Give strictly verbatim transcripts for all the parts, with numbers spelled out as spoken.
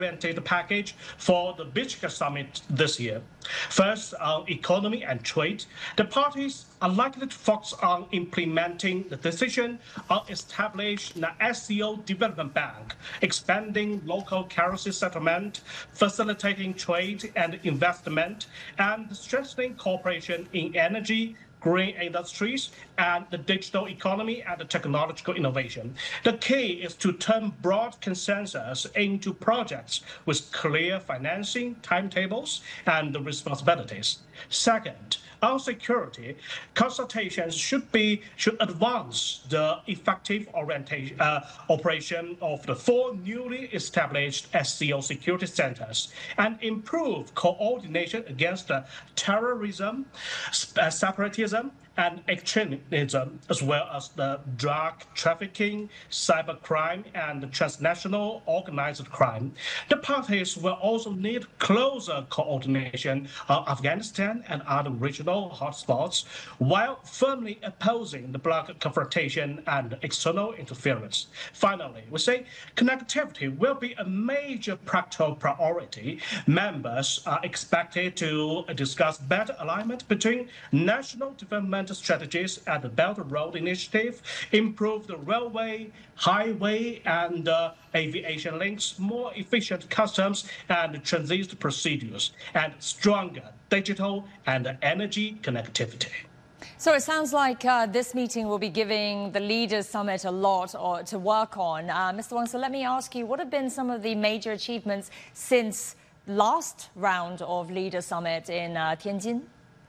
oriented package for the Beijing summit this year. First, on economy and trade, the parties are likely to focus on implementing the decision on establishing an S C O development bank, expanding local currency settlement, facilitating trade and investment, and strengthening cooperation in energy, green industries, and the digital economy and the technological innovation. The key is to turn broad consensus into projects with clear financing, timetables, and responsibilities. Second, on security, consultations should be should advance the effective orientation uh, operation of the four newly established S C O security centers and improve coordination against uh, terrorism, uh, separatism, and extremism, as well as the drug trafficking, cybercrime, and transnational organized crime. The parties will also need closer coordination on Afghanistan and other regional hotspots, while firmly opposing the bloc confrontation and external interference. Finally, we say connectivity will be a major practical priority. Members are expected to discuss better alignment between national development strategies and the Belt and Road Initiative, improve the railway, highway, and uh, aviation links, more efficient customs and transit procedures, and stronger digital and energy connectivity. So it sounds like uh, this meeting will be giving the Leaders Summit a lot or, to work on. Uh, Mister Wang, so let me ask you, what have been some of the major achievements since last round of Leaders Summit in uh, Tianjin?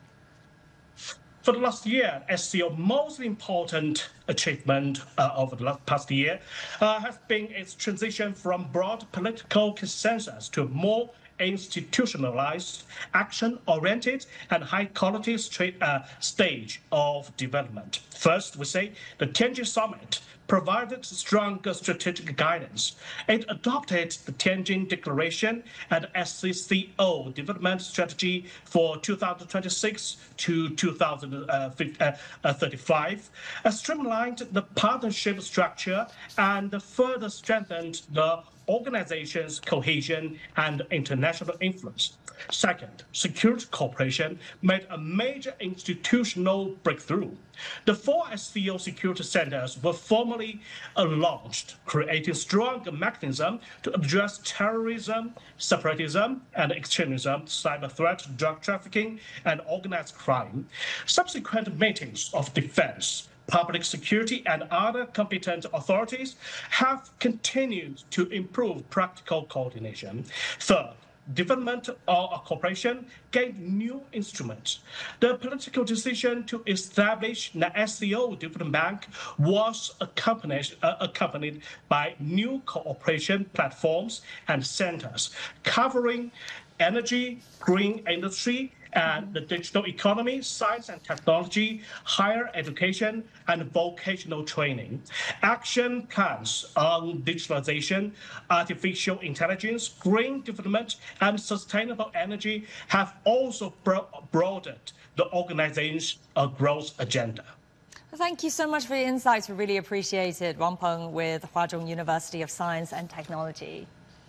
For the last year, S C O most important achievement uh, over the last past year uh, has been its transition from broad political consensus to more institutionalized, action-oriented, and high-quality uh, stage of development. First, we say the Tianjin Summit provided stronger strategic guidance. It adopted the Tianjin Declaration and S C C O development strategy for two thousand twenty-six to two thousand thirty-five, uh, streamlined the partnership structure, and further strengthened the organization's cohesion and international influence. Second, security cooperation made a major institutional breakthrough. The four S C O security centers were formally uh, launched, creating stronger mechanisms to address terrorism, separatism, and extremism, cyber threat, drug trafficking, and organized crime. Subsequent meetings of defense, public security, and other competent authorities have continued to improve practical coordination. Third, development of cooperation gained new instruments. The political decision to establish the S C O Development Bank was accompanied, uh, accompanied by new cooperation platforms and centers covering energy, green industry, and the digital economy, science and technology, higher education, and vocational training. Action plans on digitalization, artificial intelligence, green development, and sustainable energy have also bro broadened the organization's uh, growth agenda. Thank you so much for your insights. We really appreciate it. Wang Peng with Huazhong University of Science and Technology.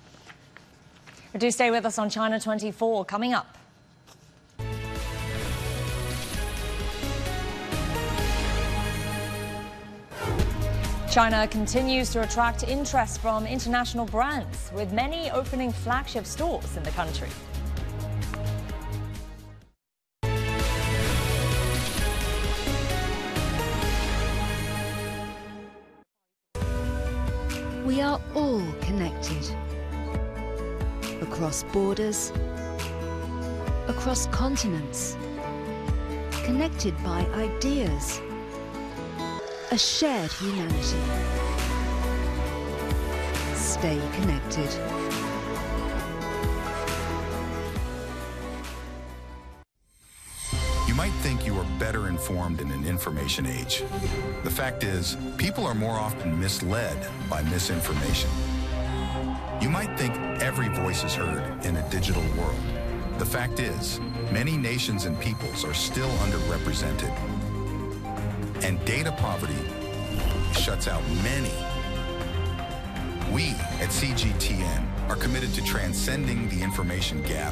Do stay with us on China twenty-four coming up. China continues to attract interest from international brands, with many opening flagship stores in the country. We are all connected. Across borders, across continents, connected by ideas, a shared humanity. Stay connected. You might think you are better informed in an information age. The fact is, people are more often misled by misinformation. You might think every voice is heard in a digital world. The fact is, many nations and peoples are still underrepresented. And data poverty shuts out many. We at C G T N are committed to transcending the information gap